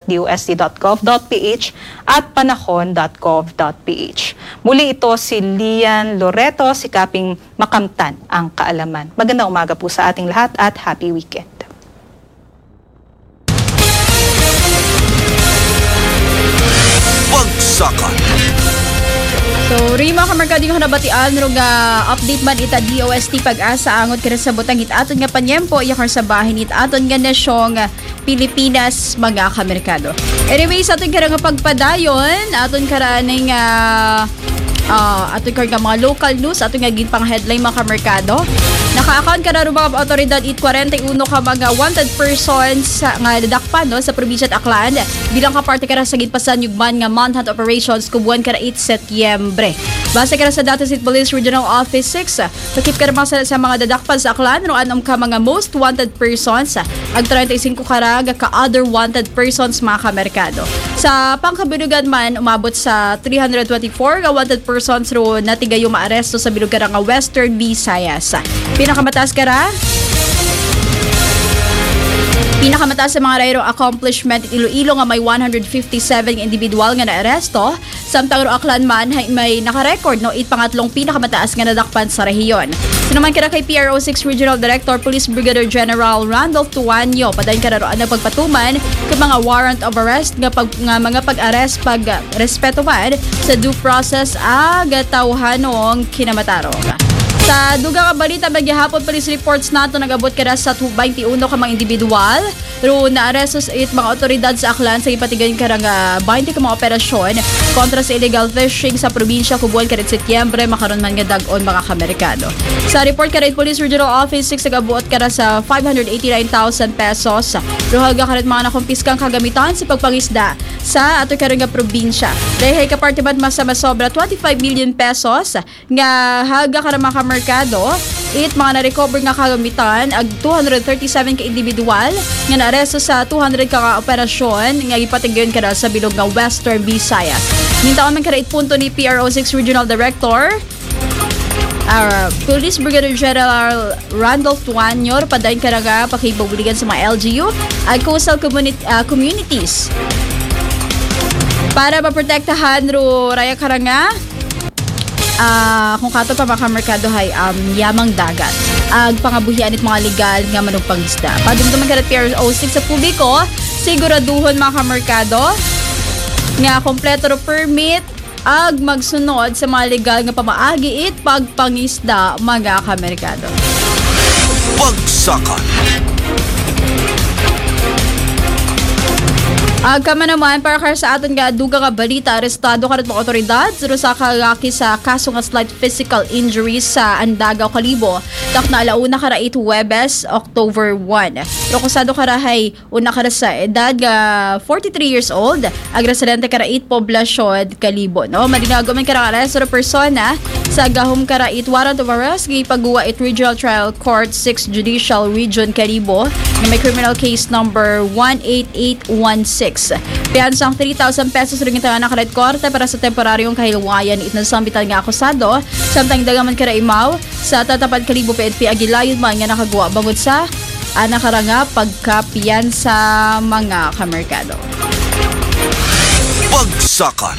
dusd.gov.ph at panahon.gov.ph. Muli ito si Lian Loreto, sikaping makamtan ang kaalaman. Magandang umaga po sa ating lahat at happy weekend. Bagsakan. So, Rima kamarkado yung nabatian nga update man ita DOST pag-asa angot kaya sa butang aton nga panyempo yakar sa bahin aton nga nasyong Pilipinas mga kamerkado. Anyway, sa aton kaya nga pagpadayon, aton kaya ng aton kaya nga mga local news, aton nga ginpang headline mga kamerkado. Naka-account ka na rin mga otoridad 41 ka mga wanted persons nga dadakpan no, sa probinsya at Aklan bilang kaparte ka na sa gitpasan yugman nga manhunt operations kubuan ka na 8 Setyembre. Base ka na sa Datos City Police Regional Office 6, takip ka naman sa mga dadakpan sa Aklan no anong ka mga most wanted persons ang 35 karaga ka other wanted persons mga kamerkado. Sa pangkabilugan man umabot sa 324 ka wanted persons ro natigayo maaresto sa bilugan nga Western Visayas. Pinakamataas ka ra? Pinakamataas sa mga rayro accomplishment Iloilo nga may 157 individual nga naaresto. Samtang ro Aklan man may naka-record no pangatlong pinakamataas nga nadakpan sa rehiyon. Sinuman kira kay PRO6 Regional Director Police Brigadier General Randolph Tuanyo padayon kara ro ang pagpatuman kay mga warrant of arrest nga mga pag-arrest pag respeto man sa due process agatawhanong kinamatarong. Sa dugang balita, magyahapon police reports nato nag-abot kaya sa 21 ka mga individual. Pero naaresto sa mga otoridad sa Aklan sa ipatigan karang 20 ka mga operasyon kontra sa illegal fishing sa probinsya Kubuan karit Setyembre makaroon man nga dag-on mga kamerkado. Sa report karit Police Regional Office 6 nag-abot kaya sa 589,000 pesos. Ruhaga karit mga nakumpiskang kagamitan sa pagpangisda sa ato karang probinsya. Dahil kaparte man masobra 25 million pesos nga haga karang mga merkado, mga na-recover nga kagamitan ag 237 ka individual nga naaresto sa 200 ka operasyon nga ipatigyon kada sa bilog nga Western Visayas. Mintaon man kada punto ni PRO6 Regional Director Police Brigadier General Randolph Tuanyo padayon kada pakibubuligan sa mga LGU at coastal communities para maprotektahan ro raya karanga kung kato pa mga merkado hay yamang dagat ag pangabuhian it mga legal nga manong pangisda. Padung naman kada PRO6 sa publiko siguraduhon mga merkado nga kompleto ro permit ag magsunod sa mga legal nga pamaagi it pagpangisda mga kamerkado. Bagsakan. Kama naman, para sa aton nga duga nga balita, arestado ka rin mga otoridad sa kagaki sa kaso nga slight physical injuries sa Andagaw, Kalibo. Tak na alauna ka ra 8 Huwebes, October 1. Rokusado ka ra hay una ka ra sa edad nga 43 years old, ag residente ka ra 8 Poblasyon, Kalibo. No? Madinagoman ka ra aresto na persona sa gahom ka ra 8 warrant of arrest, gipagawa 8 Regional Trial Court 6 Judicial Region, Kalibo, na may criminal case number 18816. Piyansang 3,000 pesos rin ito na karet korte para sa temporaryong kahilwayan itong sambitan nga akusado. Samtang dagaman kara imaw sa tatapad Kalibo PNP Agilayon man nga nakagawa bangod sa nakaranga pagkapiyan sa mga kamerkado. Bagsakan.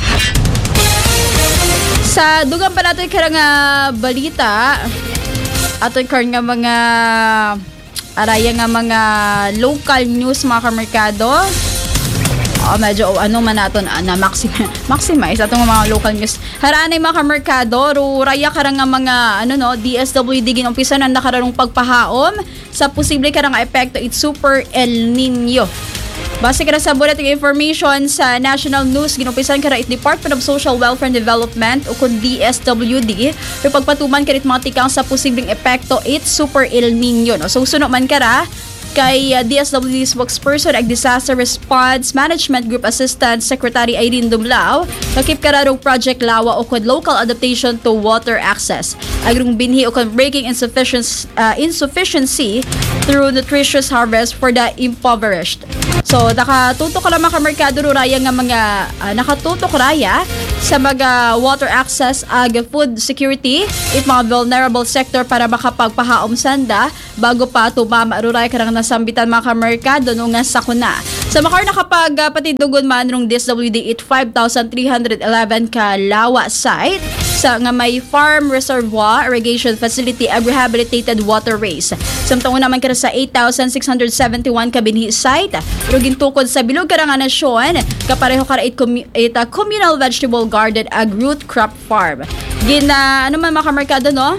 Sa dugang pa natin karang balita aton karang nga mga araya nga mga local news mga kamerkado. Medyo man naton na maximize atong mga local news. Haraanay mga kamerkado, raya karang nga mga DSWD ginumpisa na nakararong pagpahaom sa posible karang epekto it super El Nino. Base ka sa bulletin information sa national news, ginumpisan ka it Department of Social Welfare and Development o kung DSWD, yung pagpatuman ka rin mga tikang sa posibleng epekto it super El Nino. No? So sunod man ka kay DSWD spokesperson ag Disaster Response Management Group Assistant Secretary Irene Dumlao, nakip kararong Project Lawa o kod Local Adaptation to Water Access. Agrong binhi o kod Breaking Insufficiency through Nutritious Harvest for the Impoverished. So, nakatutok ka lang mga kamerkado raya nga mga nakatutok raya sa mga water access ag food security it mga vulnerable sector para makapagpahaom sanda bago pa tumama ruraya karang nasambitan mga kamerkado no nga sakuna. Sa Makar nakapagpatindugon man rong DSWD it 5,311 ka lawa site sa nga may farm reservoir, irrigation facility, ag rehabilitated waterways. Samtang naman kara sa 8,671 ka binhi site, pero gintukod sa bilog kara nga nasyon, kapareho kara it communal vegetable garden ag root crop farm. Ano man makamerkado no?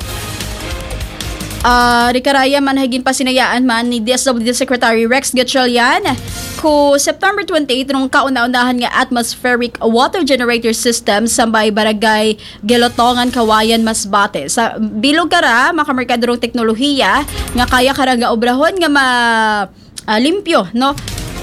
Rikaraya man higin pa sinayaan man ni DSWD Secretary Rex Gatchalian ko September 28 nung kauna-unahan nga atmospheric water generator system sa may barangay Gelotongan, Kawayan, Masbate. Sa bilog kara makamerkadorong teknolohiya nga kaya kara nga obrahon nga limpyo no.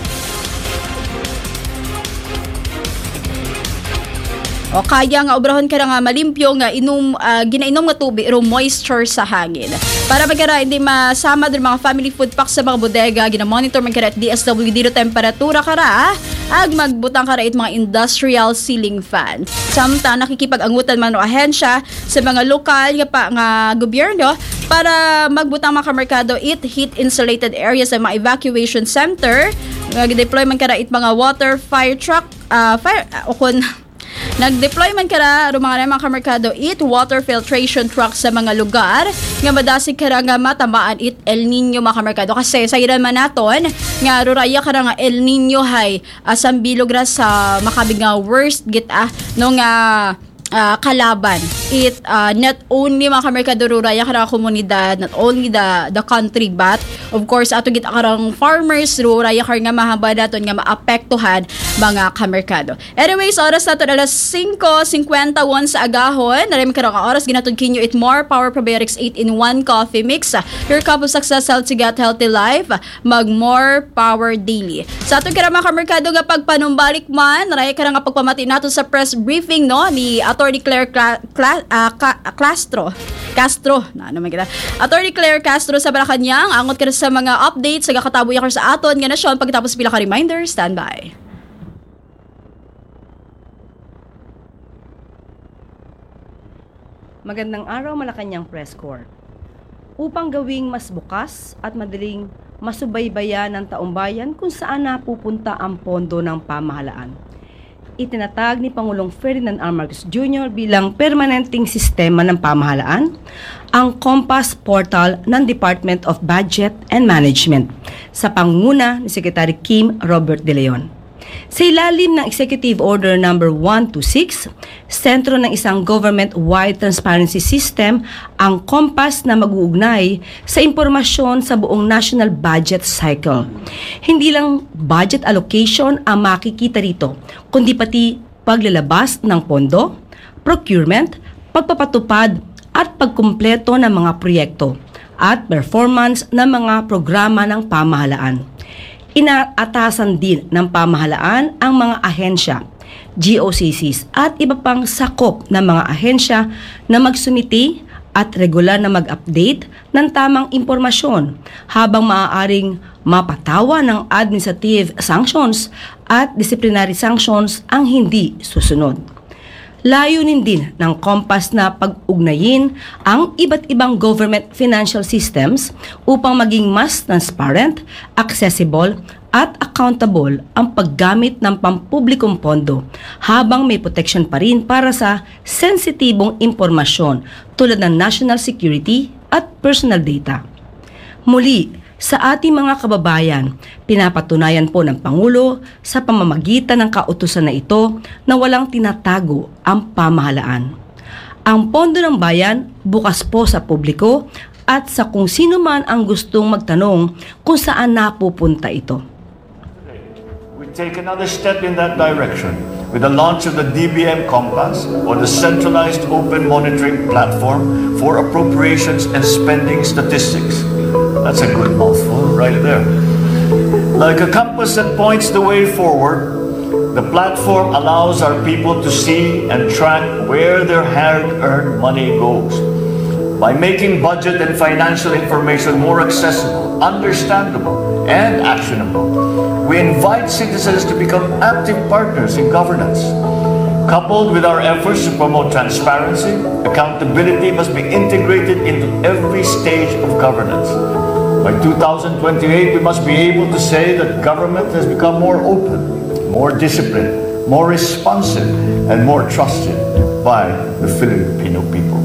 O kaya nga obrahon ka nga malimpyo nga ginainom nga tubig o moisture sa hangin. Para magkara hindi masama din mga family food packs sa mga bodega, ginamonitor man kara at DSWD do temperatura kara ag magbutang kara it mga industrial ceiling fan. Samtang nakikipag-angutan man o ahensya sa mga lokal nga gobyerno para magbutang mga kamerkado it heat insulated areas sa mga evacuation center. Deploy man kara it mga water fire truck nag-deploy man kara mga kamerkado it water filtration truck sa mga lugar nga madasig kara nga matamaan it El Nino mga kamerkado kasi sa iran man naton nga ruraya kara nga El Nino hay asang bilog ra sa makabig nga worst no nga kalaban it not only mga kamerkado ruraya kara komunidad, not only the country but of course ato git karang farmers ruraya kar nga mahaba daton nga maapektuhan mga kamerkado. Anyways, oras nato alas 5:51 sa agahon. Narami karang oras ginatod kinyo it more power probiotics 8-in-1 coffee mix. Your cup of success, healthy gut, healthy life. Mag more power daily. Sa ato kara mga kamerkado nga pagpanumbalik man, naraya kara nga pagpamati nato sa press briefing no ni Attorney Claire Castro. Attorney Claire Castro sa Malacanang, angot ka sa mga updates sa katabuya ka sa aton nga nasyon pagkatapos pila ka reminder, standby. Magandang araw Malacanang Press Corps. Upang gawing mas bukas at madaling masubaybayan ng taumbayan kung saan napupunta ang pondo ng pamahalaan, itinatag ni Pangulong Ferdinand R. Marcos Jr. bilang permanenteng sistema ng pamahalaan ang Compass Portal ng Department of Budget and Management sa pangunguna ni Secretary Kim Robert De Leon. Sa ilalim ng Executive Order No. 126, sentro ng isang government-wide transparency system ang Compass na mag-uugnay sa impormasyon sa buong national budget cycle. Hindi lang budget allocation ang makikita rito, kundi pati paglalabas ng pondo, procurement, pagpapatupad at pagkumpleto ng mga proyekto at performance ng mga programa ng pamahalaan. Inaatasan din ng pamahalaan ang mga ahensya, GOCCs at iba pang sakop ng mga ahensya na magsumiti at regular na mag-update ng tamang impormasyon habang maaaring mapatawa ng administrative sanctions at disciplinary sanctions ang hindi susunod. Layunin din ng Compass na pag-ugnayin ang iba't ibang government financial systems upang maging mas transparent, accessible at accountable ang paggamit ng pampublikong pondo habang may protection pa rin para sa sensitibong impormasyon tulad ng national security at personal data. Muli, sa ating mga kababayan, pinapatunayan po ng Pangulo sa pamamagitan ng kautusan na ito na walang tinatago ang pamahalaan. Ang pondo ng bayan bukas po sa publiko at sa kung sino man ang gustong magtanong kung saan napupunta ito. We take another step in that direction with the launch of the DBM Compass, or the Centralized Open Monitoring Platform for Appropriations and Spending Statistics. That's a good mouthful right there. Like a compass that points the way forward, the platform allows our people to see and track where their hard-earned money goes. By making budget and financial information more accessible, understandable, and actionable, we invite citizens to become active partners in governance. Coupled with our efforts to promote transparency, accountability must be integrated into every stage of governance. By 2028, we must be able to say that government has become more open, more disciplined, more responsive, and more trusted by the Filipino people.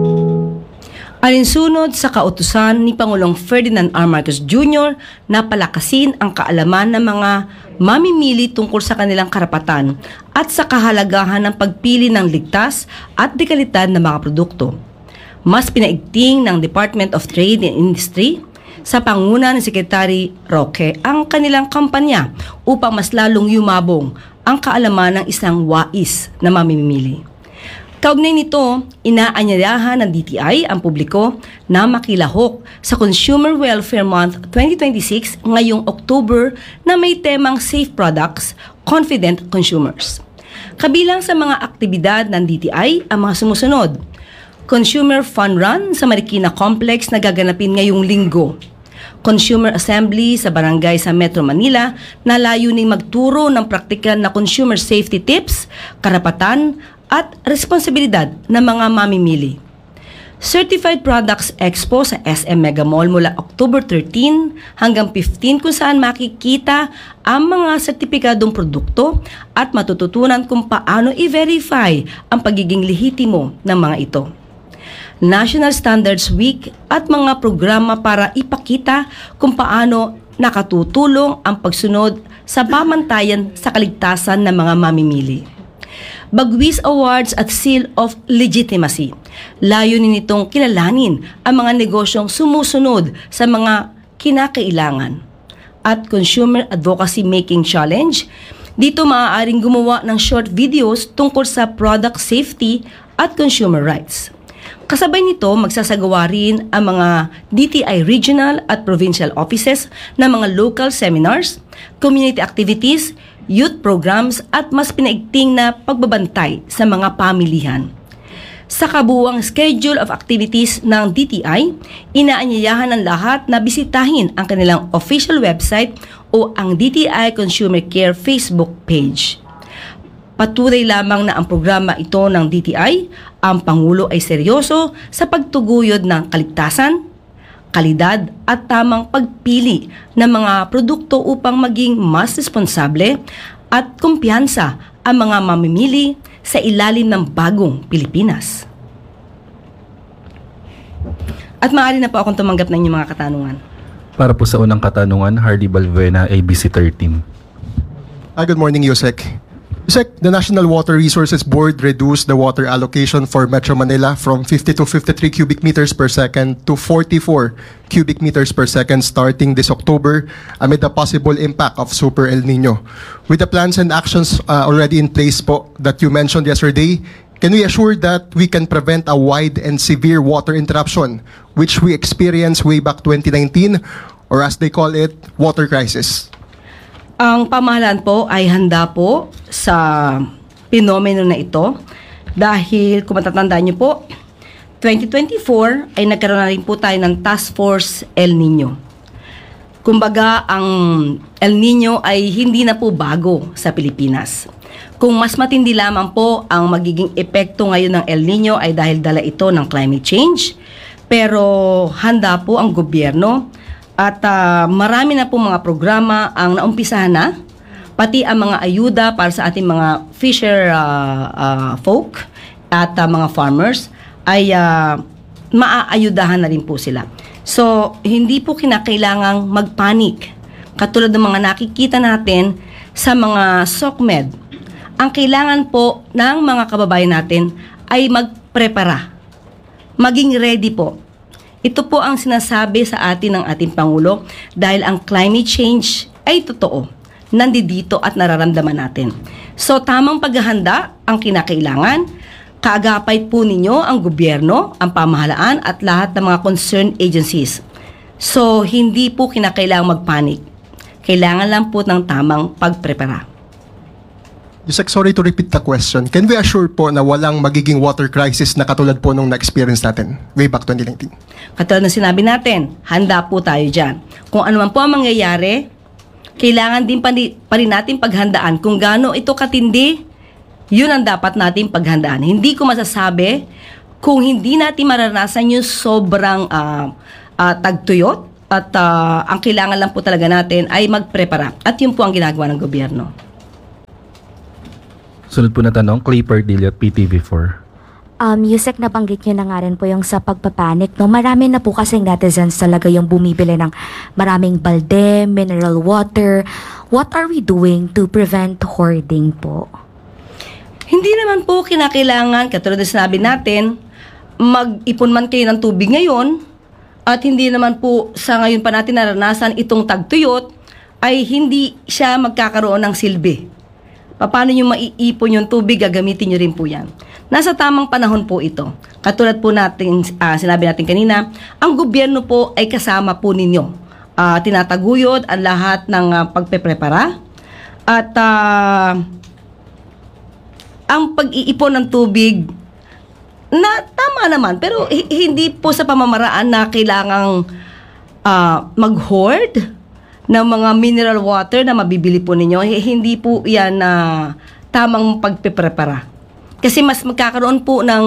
Alinsunod sa kautusan ni Pangulong Ferdinand R. Marcos Jr. na palakasin ang kaalaman ng mga mamimili tungkol sa kanilang karapatan at sa kahalagahan ng pagpili ng ligtas at dekalidad ng mga produkto. Mas pinaigting ng Department of Trade and Industry sa panguna ni Secretary Roque ang kanilang kampanya upang mas lalong yumabong ang kaalaman ng isang wais na mamimili. Kaugnay nito, inaanyayahan ng DTI ang publiko na makilahok sa Consumer Welfare Month 2026 ngayong October na may temang Safe Products, Confident Consumers. Kabilang sa mga aktibidad ng DTI ang mga sumusunod: Consumer Fun Run sa Marikina Complex na gaganapin ngayong linggo. Consumer Assembly sa barangay sa Metro Manila na layuning magturo ng praktikal na consumer safety tips, karapatan at responsibilidad ng mga mamimili. Certified Products Expo sa SM Mega Mall mula October 13 hanggang 15 kung saan makikita ang mga sertipikadong produkto at matututunan kung paano i-verify ang pagiging lehitimo ng mga ito. National Standards Week at mga programa para ipakita kung paano nakatutulong ang pagsunod sa pamantayan sa kaligtasan ng mga mamimili. Bagwis Awards at Seal of Legitimacy. Layunin nitong kilalanin ang mga negosyong sumusunod sa mga kinakailangan. At Consumer Advocacy Making Challenge. Dito maaaring gumawa ng short videos tungkol sa product safety at consumer rights. Kasabay nito, magsasagawa rin ang mga DTI regional at provincial offices ng mga local seminars, community activities, youth programs at mas pinaigting na pagbabantay sa mga pamilihan. Sa kabuuang schedule of activities ng DTI, inaanyayahan ng lahat na bisitahin ang kanilang official website o ang DTI Consumer Care Facebook page. Patuloy lamang na ang programa ito ng DTI, ang Pangulo ay seryoso sa pagtuguyod ng kaligtasan, kalidad at tamang pagpili ng mga produkto upang maging mas responsable at kumpiyansa ang mga mamimili sa ilalim ng bagong Pilipinas. At maaari na po akong tumanggap ng inyong mga katanungan. Para po sa unang katanungan, Hardy Balvena, ABC 13. Good morning, Yusek. Yusek, the National Water Resources Board reduced the water allocation for Metro Manila from 50 to 53 cubic meters per second to 44 cubic meters per second starting this October amid the possible impact of Super El Nino. With the plans and actions already in place po that you mentioned yesterday, can we assure that we can prevent a wide and severe water interruption which we experienced way back 2019 or as they call it, water crisis? Ang pamahalaan po ay handa po sa pinomeno na ito dahil kung matatandaan niyo po, 2024 ay nagkaroon na rin po tayo ng Task Force El Nino. Kumbaga, ang El Nino ay hindi na po bago sa Pilipinas. Kung mas matindi lamang po ang magiging epekto ngayon ng El Nino ay dahil dala ito ng climate change, pero handa po ang gobyerno at marami na po mga programa ang naumpisahan na, pati ang mga ayuda para sa ating mga fisher folk at mga farmers ay maaayudahan na rin po sila. So, hindi po kinakailangang magpanik. Katulad ng mga nakikita natin sa mga SOCMED, ang kailangan po ng mga kababayan natin ay magprepara, maging ready po. Ito po ang sinasabi sa atin ng ating Pangulo dahil ang climate change ay totoo. Nandito at nararamdaman natin. So tamang paghahanda ang kinakailangan. Kaagapay po ninyo ang gobyerno, ang pamahalaan at lahat ng mga concerned agencies. So hindi po kinakailangang magpanik. Kailangan lang po ng tamang pagprepara. Yusek, sorry to repeat the question. Can we assure po na walang magiging water crisis na katulad po nung na-experience natin way back 2019? Katulad ng sinabi natin, handa po tayo dyan. Kung ano man po ang mangyayari, kailangan din pa rin natin paghandaan. Kung gaano ito katindi, yun ang dapat natin paghandaan. Hindi ko masasabi kung hindi natin maranasan yung sobrang tagtuyot At ang kailangan lang po talaga natin ay magprepara. At yun po ang ginagawa ng gobyerno. Sunod po na tanong, Clay Pardillo at PTV4. Yusek, nabanggit niyo na nga rin po yung sa pagpapanik, no? Marami na po kasing netizens talaga yung bumibili ng maraming balde, mineral water. What are we doing to prevent hoarding po? Hindi naman po kinakailangan, katulad na sinabi natin, mag-ipon man kayo ng tubig ngayon, at hindi naman po sa ngayon pa natin naranasan itong tagtuyot, ay hindi siya magkakaroon ng silbi. Paano nyo maiipon yung tubig, gagamitin nyo rin po yan. Nasa tamang panahon po ito. Katulad po natin, sinabi natin kanina, ang gobyerno po ay kasama po ninyo. Tinataguyod ang lahat ng pagpeprepara. At ang pag-iipon ng tubig, na tama naman, pero hindi po sa pamamaraan na kailangang mag-hoard ng mga mineral water na mabibili po ninyo. Hindi po yan tamang pagpeprepara. Kasi mas magkakaroon po ng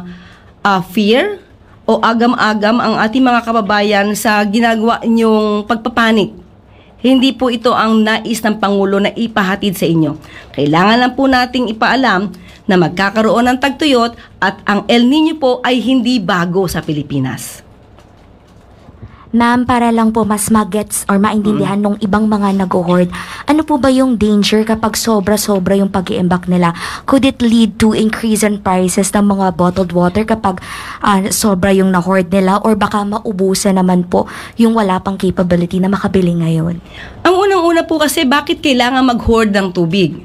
fear o agam-agam ang ating mga kababayan sa ginagawa niyong pagpapanik. Hindi po ito ang nais ng Pangulo na ipahatid sa inyo. Kailangan lang po nating ipaalam na magkakaroon ng tagtuyot at ang El Niño po ay hindi bago sa Pilipinas. Ma'am, para lang po mas magets or maintindihan nung ibang mga nag-hoard, ano po ba yung danger kapag sobra-sobra yung pag-iimbak nila? Could it lead to increase in prices ng mga bottled water kapag sobra yung na-hoard nila, or baka maubusan naman po yung wala pang capability na makabili ngayon? Ang unang-una po kasi, bakit kailangan mag-hoard ng tubig?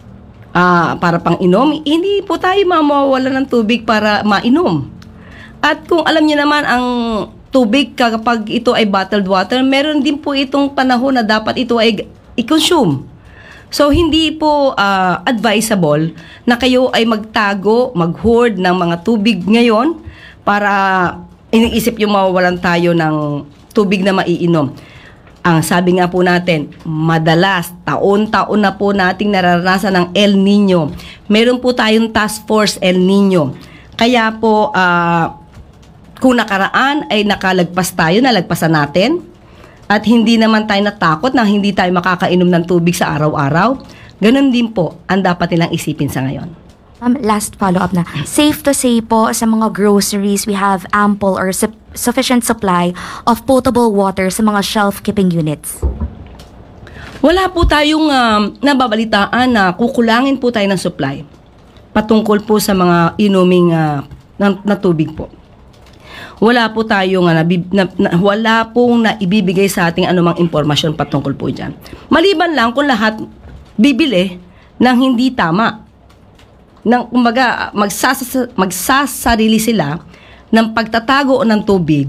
Para pang inom? Hindi po tayo mawawala ng tubig para mainom. At kung alam niyo naman, ang tubig kapag ito ay bottled water, meron din po itong panahon na dapat ito ay i-consume. So, hindi po advisable na kayo ay magtago, mag-hoard ng mga tubig ngayon para iniisip yung mawawalan tayo ng tubig na maiinom. Ang sabi nga po natin, madalas, taon-taon na po nating nararanasan ng El Niño. Meron po tayong Task Force El Niño. Kaya po, kung nakaraan ay nakalagpas tayo, nalagpasan natin, at hindi naman tayo natakot na hindi tayo makakainom ng tubig sa araw-araw, ganun din po ang dapat nilang isipin sa ngayon. Last follow-up na. Safe to say po, sa mga groceries, we have ample or sufficient supply of potable water sa mga shelf-keeping units? Wala po tayong nababalitaan na kukulangin po tayo ng supply patungkol po sa mga inuming na tubig po. Wala po tayong wala pong naibibigay sa ating anumang impormasyon patungkol po dyan. Maliban lang kung lahat bibili ng hindi tama. Kumbaga, magsasarili sila ng pagtatago ng tubig.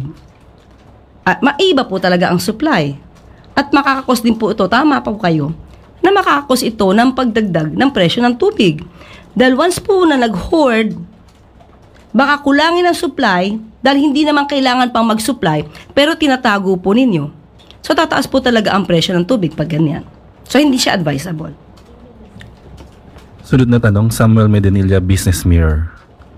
At maiba po talaga ang supply. At makakakos din po ito, tama po kayo, na makakakos ito ng pagdagdag ng presyo ng tubig. Dahil once po na nag-hoard, baka kulangin ang supply dahil hindi naman kailangan pang mag-supply, pero tinatago po ninyo. So, tataas po talaga ang presyo ng tubig pag ganyan. So, hindi siya advisable. Sunod na tanong, Samuel Medinilla, Business Mirror.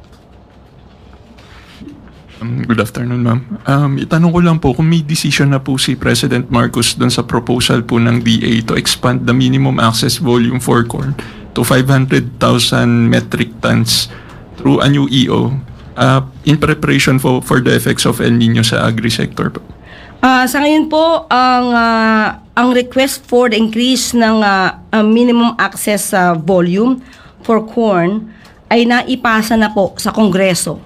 Good afternoon, ma'am. Itanong ko lang po kung may decision na po si President Marcos doon sa proposal po ng DA to expand the minimum access volume for corn to 500,000 metric tons through a new EO in preparation for the effects of El Niño sa agri-sector po. Sa ngayon po, ang request for the increase ng minimum access volume for corn ay naipasa na po sa Kongreso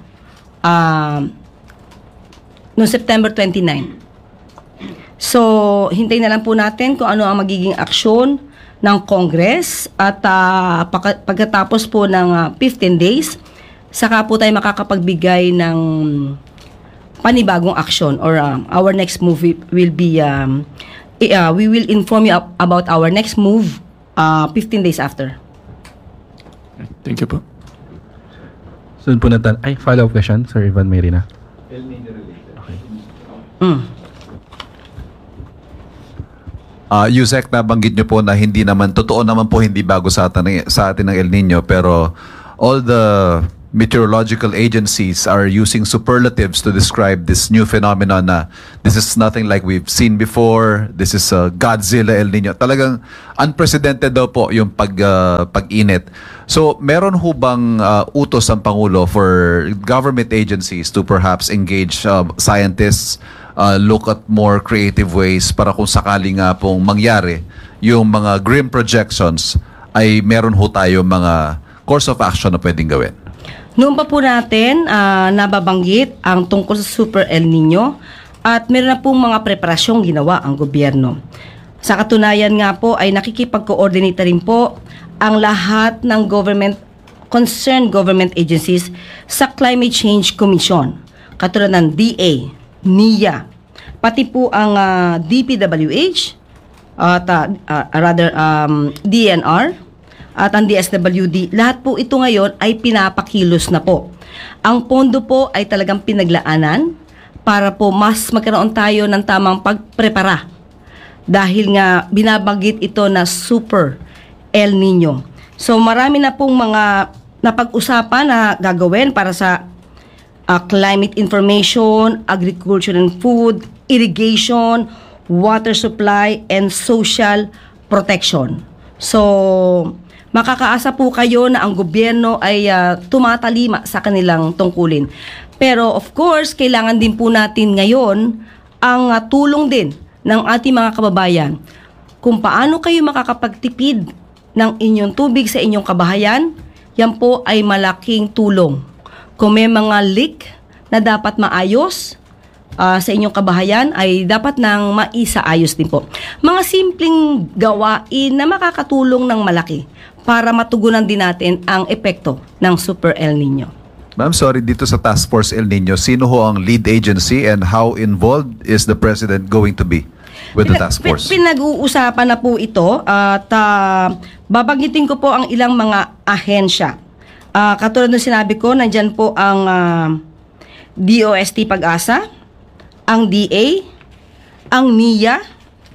noong September 29. So, hintayin na lang po natin kung ano ang magiging aksyon ng Congress at pagkatapos po ng 15 days, saka po tayo makakapagbigay ng panibagong aksyon or our next move will be we will inform you about our next move 15 days after. Thank you po. Sunod po na follow-up question, Sir Ivan Mayrina. Yusek, nabanggit nyo po na hindi naman, totoo naman po hindi bago sa atin ng El Niño, pero all the meteorological agencies are using superlatives to describe this new phenomenon na this is nothing like we've seen before, this is Godzilla El Nino. Talagang unprecedented daw po yung pag-init. So, meron ho bang utos ang Pangulo for government agencies to perhaps engage scientists, look at more creative ways para kung sakali nga pong mangyari yung mga grim projections ay meron ho tayo mga course of action na pwedeng gawin? Noon pa po natin nababanggit ang tungkol sa Super El Nino at meron na pong mga preparasyong ginawa ang gobyerno. Sa katunayan nga po ay nakikipag-coordinate rin po ang lahat ng concerned government agencies sa Climate Change Commission, katulad ng DA, NIA, pati po ang DPWH, at DNR, at ang DSWD. Lahat po ito ngayon ay pinapakilos na po. Ang pondo po ay talagang pinaglaanan para po mas magkaroon tayo ng tamang pagprepara. Dahil nga binabanggit ito na Super El Nino. So marami na pong mga napag-usapan na gagawin para sa climate information, agriculture and food, irrigation, water supply, and social protection. So makakaasa po kayo na ang gobyerno ay tumatalima sa kanilang tungkulin. Pero of course, kailangan din po natin ngayon ang tulong din ng ating mga kababayan. Kung paano kayo makakapagtipid ng inyong tubig sa inyong kabahayan, yan po ay malaking tulong. Kung may mga leak na dapat maayos sa inyong kabahayan, ay dapat nang maisaayos din po. Mga simpleng gawain na makakatulong ng malaki para matugunan din natin ang epekto ng Super El Nino. Ma'am, sorry, dito sa Task Force El Nino, sino ho ang lead agency and how involved is the President going to be with the task force? Pinag-uusapan na po ito at babanggitin ko po ang ilang mga ahensya. Katulad ng sinabi ko, nandyan po ang DOST Pag-asa, ang DA, ang NIA,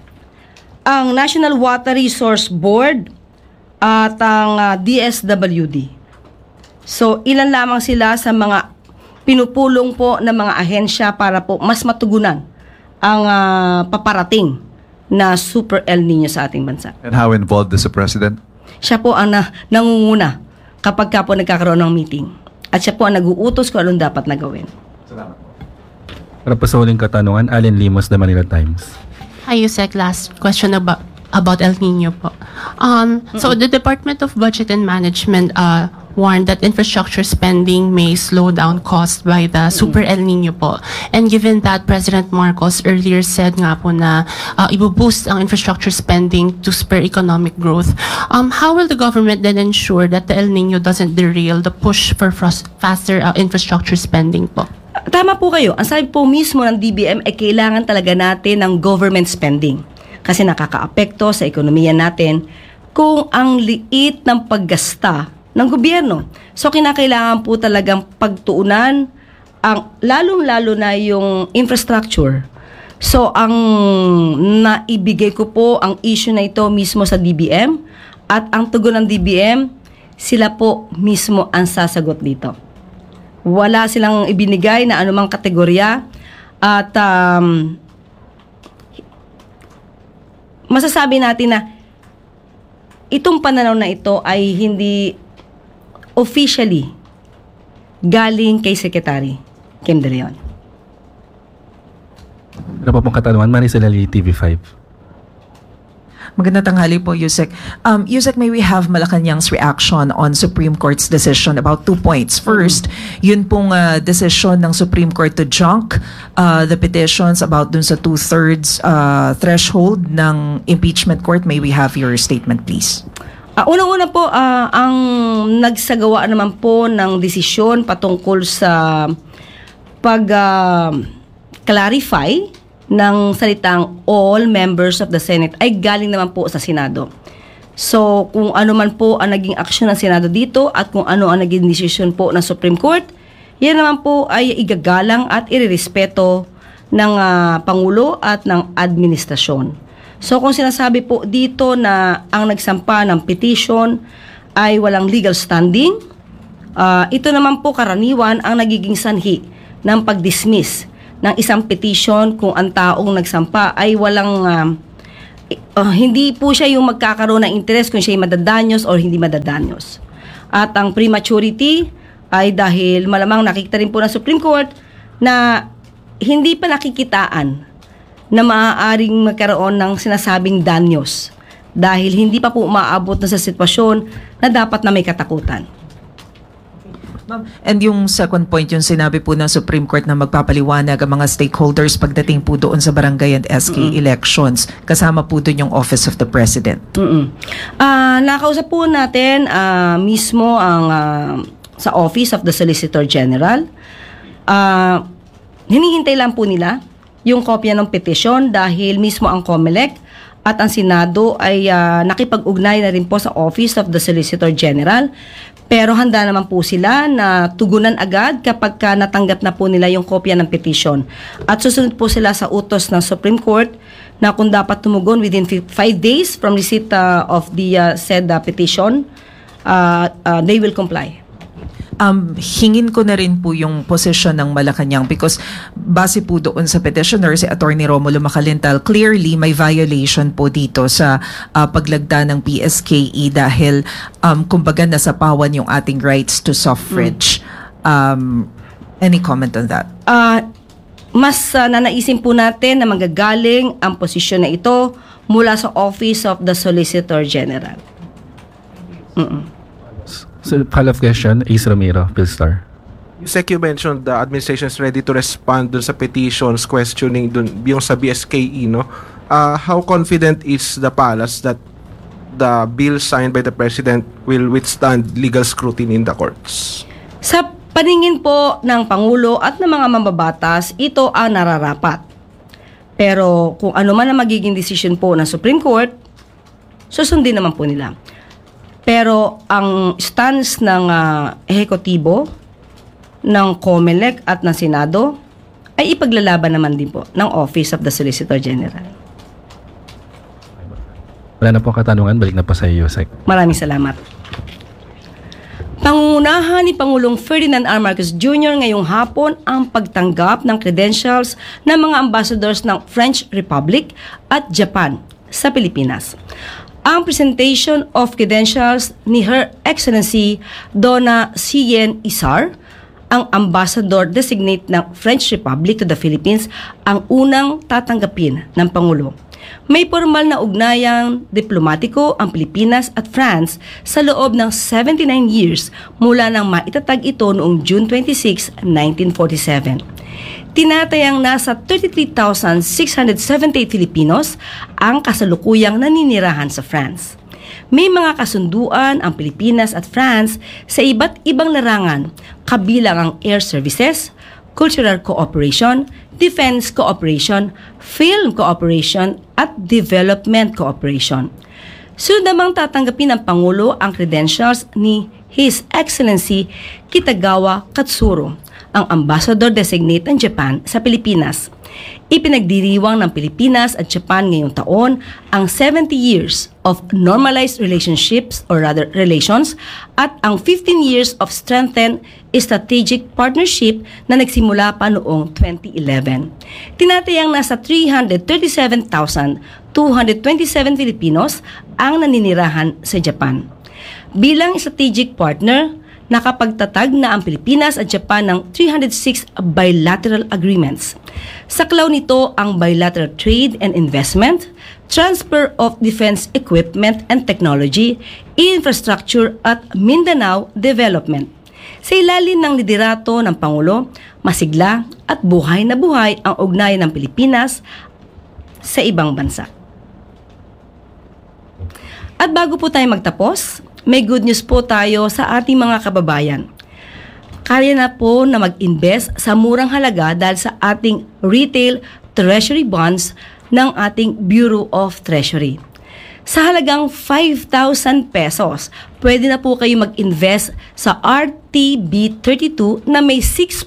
ang National Water Resource Board, at ang DSWD. So, ilan lamang sila sa mga pinupulong po ng mga ahensya para po mas matugunan ang paparating na Super El Nino sa ating bansa. And how involved is the President? Siya po ang nangunguna kapag ka po nagkakaroon ng meeting. At siya po ang nag-uutos kung anong dapat na gawin. Salamat po. Para po sa huling katanungan, Allen Limos, The Manila Times. Hi, Yusek. Last question about El Nino po. So the Department of Budget and Management warned that infrastructure spending may slow down caused by the Super El Nino po. And given that President Marcos earlier said nga po na ibuboost ang infrastructure spending to spur economic growth, how will the government then ensure that the El Nino doesn't derail the push for faster infrastructure spending po? Tama po kayo. Ang sabi po mismo ng DBM ay kailangan talaga natin ng government spending. Kasi nakakaapekto sa ekonomiya natin kung ang liit ng paggasta ng gobyerno. So, kinakailangan po talagang pagtuunan ang lalong-lalo na yung infrastructure. So, ang naibigay ko po ang issue na ito mismo sa DBM at ang tugon ng DBM, sila po mismo ang sasagot dito. Wala silang ibinigay na anumang kategorya at masasabi natin na itong pananaw na ito ay hindi officially galing kay Secretary Kim De Leon. Ano pa pong katanungan? Maricel Ali, TV5. Magandang tanghali po, Yusek. Yusek, may we have Malacanang's reaction on Supreme Court's decision about 2 points. First, yun pong decision ng Supreme Court to junk the petitions about dun sa 2/3 threshold ng impeachment court. May we have your statement, please? Unang-una po, ang nagsagawa naman po ng desisyon patungkol sa pag-clarify ng salitang all members of the Senate ay galing naman po sa Senado. So, kung ano man po ang naging aksyon ng Senado dito at kung ano ang naging desisyon po ng Supreme Court, yan naman po ay igagalang at irerespeto ng Pangulo at ng administrasyon. So, kung sinasabi po dito na ang nagsampa ng petition ay walang legal standing Ito naman po karaniwan ang nagiging sanhi ng pag-dismiss ng isang petition kung ang taong nagsampa ay hindi po siya yung magkakaroon ng interest kung siya ay madadanyos or hindi madadanyos. At ang prematurity ay dahil malamang nakikita rin po ng Supreme Court na hindi pa nakikitaan na maaaring magkaroon ng sinasabing danyos dahil hindi pa po umaabot na sa sitwasyon na dapat na may katakutan. And yung second point, yung sinabi po ng Supreme Court na magpapaliwanag ang mga stakeholders pagdating po doon sa barangay and SK elections. Kasama po doon yung Office of the President. Nakausap po natin mismo ang sa Office of the Solicitor General. Hinihintay lang po nila yung kopya ng petition dahil mismo ang COMELEC at ang Senado ay nakipag-ugnay na rin po sa Office of the Solicitor General. Pero handa naman po sila na tugunan agad kapag natanggap na po nila yung kopya ng petition. At susunod po sila sa utos ng Supreme Court na kung dapat tumugon within 5 days from receipt of the said petition, they will comply. Hingin ko na rin po yung posisyon ng Malacanang because base po doon sa petitioner, si Attorney Romulo Macalintal, clearly may violation po dito sa paglagda ng PSKE dahil kumbaga nasapawan yung ating rights to suffrage. Any comment on that? Mas nanaisin po natin na manggagaling ang posisyon na ito mula sa Office of the Solicitor General. So, follow-up question, Ace Ramiro, Philstar. Yusek, you mentioned the administration is ready to respond dun sa petitions, questioning dun yung sa BSKE, no? How confident is the palace that the bill signed by the President will withstand legal scrutiny in the courts? Sa paningin po ng Pangulo at ng mga mambabatas, ito ang nararapat. Pero kung ano man ang magiging decision po ng Supreme Court, susundin naman po nila. Pero ang stance ng ehekutibo, ng COMELEC at ng Senado ay ipaglalaban naman din po ng Office of the Solicitor General. Wala na po katanungan, balik na po sa iyo, Yusek. Maraming salamat. Pangungunahan ni Pangulong Ferdinand R. Marcos Jr. ngayong hapon ang pagtanggap ng credentials ng mga ambassadors ng French Republic at Japan sa Pilipinas. Ang presentation of credentials ni Her Excellency Donna Sien Isar, ang ambassador designate ng French Republic to the Philippines, ang unang tatanggapin ng Pangulo. May formal na ugnayang diplomatiko ang Pilipinas at France sa loob ng 79 years mula nang maitatag ito noong June 26, 1947. Tinatayang nasa 33,678 Filipinos ang kasalukuyang naninirahan sa France. May mga kasunduan ang Pilipinas at France sa iba't ibang larangan, kabilang ang air services, cultural cooperation, defense cooperation, film cooperation, at development cooperation. Sunod namang tatanggapin ng Pangulo ang credentials ni His Excellency Kitagawa Katsuro, ang ambassador designate ng Japan sa Pilipinas. Ipinagdiriwang ng Pilipinas at Japan ngayong taon ang 70 years of normalized relationships or rather relations at ang 15 years of strengthened strategic partnership na nagsimula pa noong 2011. Tinatayang nasa 337,227 Filipinos ang naninirahan sa Japan. Bilang strategic partner, nakapagtatag na ang Pilipinas at Japan ng 306 bilateral agreements. Saklaw nito ang bilateral trade and investment, transfer of defense equipment and technology, infrastructure at Mindanao development. Sa ilalim ng liderato ng Pangulo, masigla at buhay na buhay ang ugnayan ng Pilipinas sa ibang bansa. At bago po tayo magtapos, may good news po tayo sa ating mga kababayan. Kaya na po na mag-invest sa murang halaga dahil sa ating retail treasury bonds ng ating Bureau of Treasury. Sa halagang 5,000 pesos, pwede na po kayo mag-invest sa RTB32 na may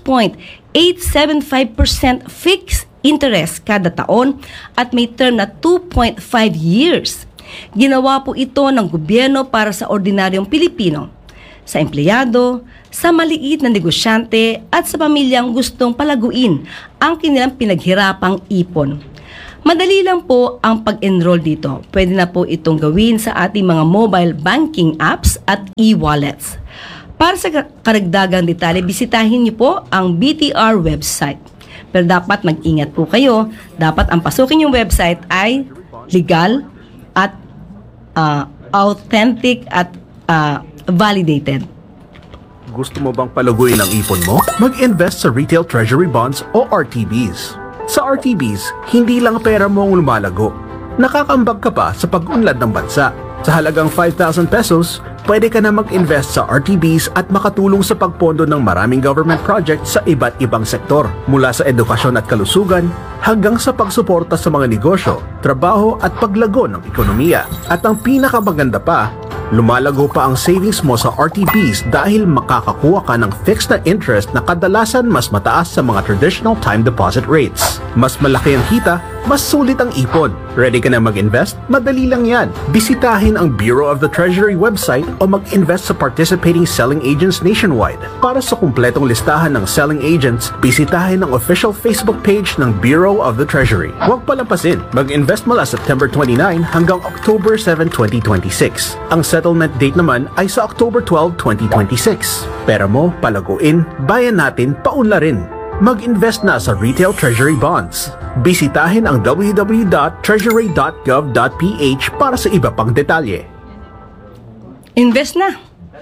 6.875% fixed interest kada taon at may term na 2.5 years. Ginawa po ito ng gobyerno para sa ordinaryong Pilipino. sa empleyado, sa maliit na negosyante at sa pamilyang gustong palaguin ang kanilang pinaghirapang ipon. Madali lang po ang pag-enroll dito. Pwede na po itong gawin sa ating mga mobile banking apps at e-wallets. Para sa karagdagang detalye, bisitahin niyo po ang BTR website. Pero dapat mag-ingat po kayo. Dapat ang pasukin yung website ay legal at authentic at validated. Gusto mo bang palaguin ang ipon mo? Mag-invest sa Retail Treasury Bonds o RTBs. Sa RTBs, hindi lang pera mo ang lumalago. Nakakambag ka pa sa pag-unlad ng bansa. Sa halagang 5,000 pesos, pwede ka na mag-invest sa RTBs at makatulong sa pagpondo ng maraming government projects sa iba't ibang sektor. Mula sa edukasyon at kalusugan, hanggang sa pagsuporta sa mga negosyo, trabaho at paglago ng ekonomiya. At ang pinakamaganda pa, lumalago pa ang savings mo sa RTBs dahil makakakuha ka ng fixed na interest na kadalasan mas mataas sa mga traditional time deposit rates. Mas malaki ang kita, mas sulit ang ipon. Ready ka na mag-invest? Madali lang yan. Bisitahin ang Bureau of the Treasury website o mag-invest sa participating selling agents nationwide. Para sa kumpletong listahan ng selling agents, bisitahin ang official Facebook page ng Bureau of the Treasury. Huwag palampasin. Mag-invest mula September 29 hanggang October 7, 2026. Ang settlement date naman ay sa October 12, 2026. Pera mo, palaguin, bayan natin, paunlarin. Mag-invest na sa Retail Treasury Bonds. Bisitahin ang www.treasury.gov.ph para sa iba pang detalye. Invest na!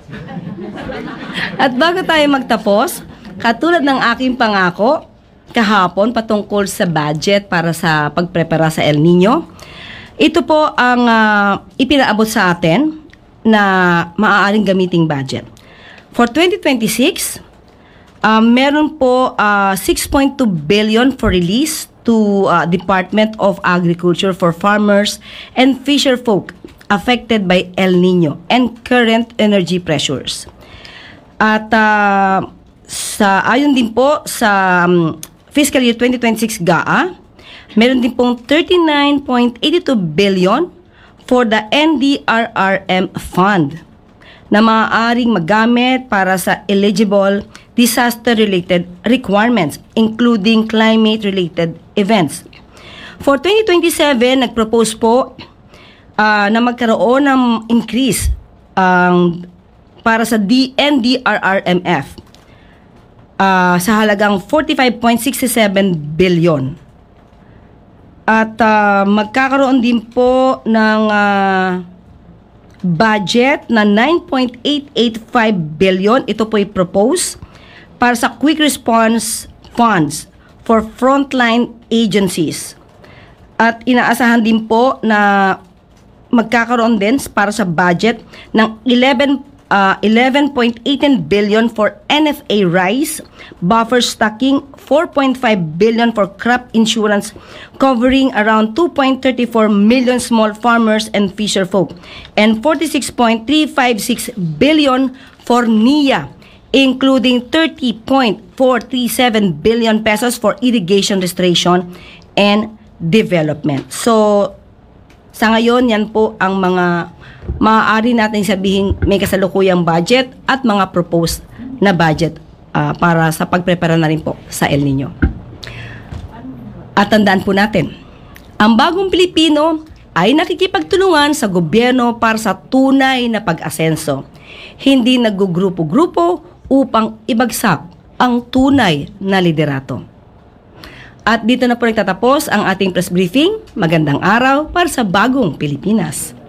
At bago tayo magtapos, katulad ng aking pangako, kahapon patungkol sa budget para sa pagprepara sa El Nino, ito po ang ipinaabot sa atin na maaaring gamiting budget. For 2026, meron po 6.2 billion for release to Department of Agriculture for farmers and fisher folk affected by El Nino and current energy pressures. At ayon din po sa fiscal year 2026 GAA, meron din pong 39.82 billion for the NDRRM Fund na maaaring magamit para sa eligible disaster-related requirements, including climate-related events. For 2027, nag-propose po na magkaroon ng increase para sa NDRRMF sa halagang 45.67 billion. At magkakaroon din po ng budget na 9.885 billion. Ito po i-propose para sa quick response funds for frontline agencies. At inaasahan din po na magkakaroon din para sa budget ng 11.18 billion for NFA rice, buffer stocking, 4.5 billion for crop insurance covering around 2.34 million small farmers and fisher folk, and 46.356 billion for NIA, including 30.437 billion pesos for irrigation restoration and development. So, sa ngayon, yan po ang mga maaari natin sabihin may kasalukuyang budget at mga proposed na budget para sa pagprepara na rin po sa El Nino. At tandaan po natin, ang bagong Pilipino ay nakikipagtulungan sa gobyerno para sa tunay na pag-asenso. Hindi naggugrupo-grupo upang ibagsak ang tunay na liderato. At dito na po nagtatapos ang ating press briefing. Magandang araw para sa bagong Pilipinas.